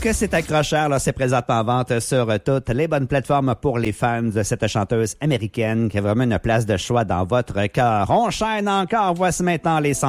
que c'est accrocheur, là, c'est présentement en vente sur toutes les bonnes plateformes pour les fans de cette chanteuse américaine qui a vraiment une place de choix dans votre cœur. On chaîne encore, voici maintenant les